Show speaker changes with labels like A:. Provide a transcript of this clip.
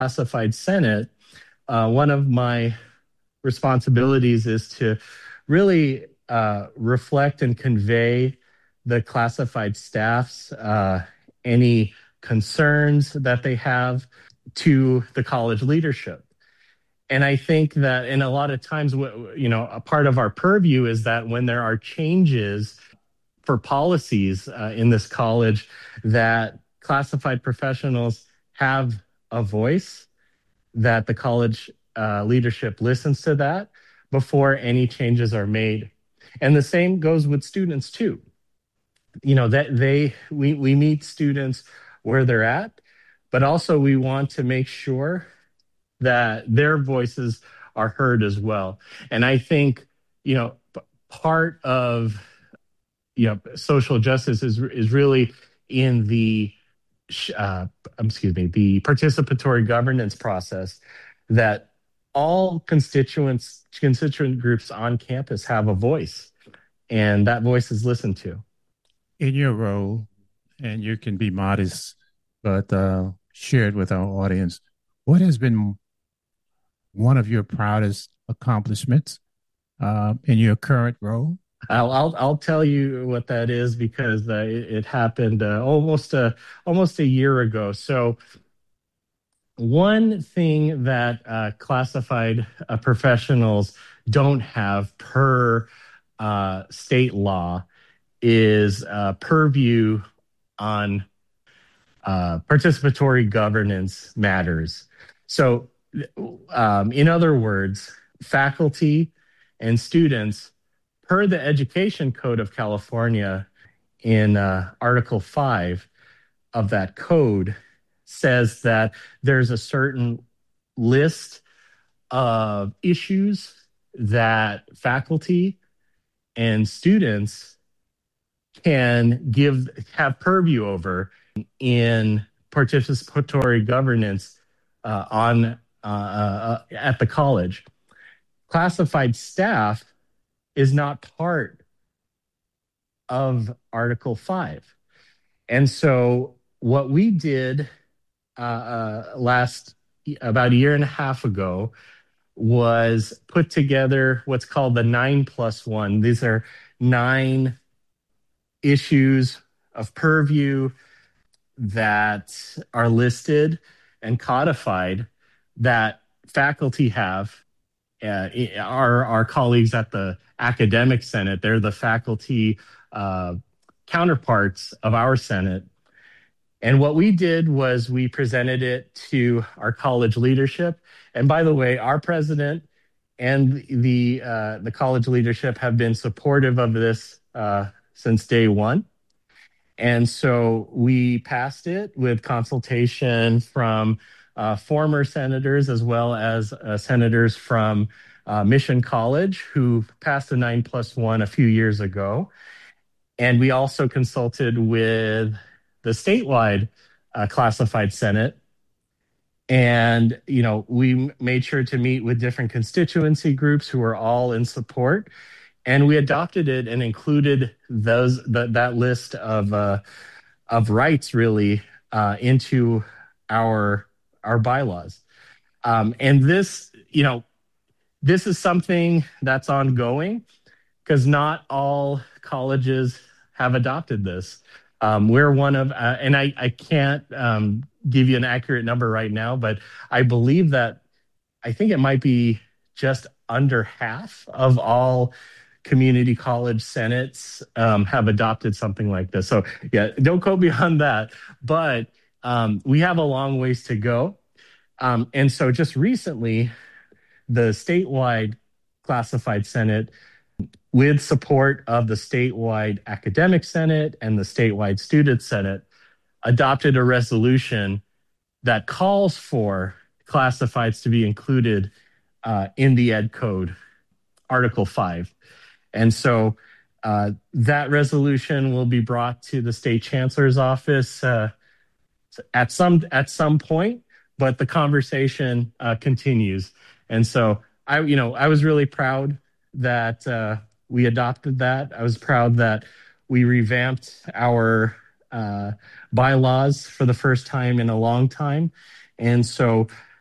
A: classified Senate, one of my responsibilities is to really reflect and convey the classified staff's any concerns that they have to the college leadership. And I think that, and a lot of times, a part of our purview is that when there are changes for policies in this college, that classified professionals have a voice, that the college leadership listens to that before any changes are made. And the same goes with students too. That we meet students where they're at, but also we want to make sure that their voices are heard as well. And I think, part of social justice is really in the the participatory governance process, that all constituent groups on campus have a voice, and that voice is listened to.
B: In your role, and you can be modest, but shared with our audience, what has been one of your proudest accomplishments in your current role?
A: I'll tell you what that is, because it happened almost a year ago. So one thing that classified professionals don't have per state law is purview on participatory governance matters. So, in other words, faculty and students, per the Education Code of California, in Article 5 of that code, says that there's a certain list of issues that faculty and students can have purview over in participatory governance on at the college. Classified staff is not part of Article 5. And so what we did about a year and a half ago was put together what's called the 9+1. These are 9 issues of purview that are listed and codified that faculty have. Our colleagues at the Academic Senate, they're the faculty counterparts of our Senate. And what we did was we presented it to our college leadership. And by the way, our president and the college leadership have been supportive of this since day one. And so we passed it with consultation from former senators, as well as senators from Mission College, who passed the 9+1 a few years ago. And we also consulted with the statewide classified Senate. And, we made sure to meet with different constituency groups who are all in support. And we adopted it and included that list of rights, really, into our bylaws. And this is something that's ongoing, because not all colleges have adopted this. We're one of, and I can't give you an accurate number right now, but I think it might be just under half of all community college senates have adopted something like this. So yeah, don't quote me on that, but we have a long ways to go. And so just recently, the statewide classified Senate, with support of the statewide Academic Senate and the statewide Student Senate, adopted a resolution that calls for classifieds to be included in the Ed Code, Article 5. And so that resolution will be brought to the state chancellor's office at some point, but the conversation continues. And so I was really proud that we adopted that. I was proud that we revamped our bylaws for the first time in a long time. And so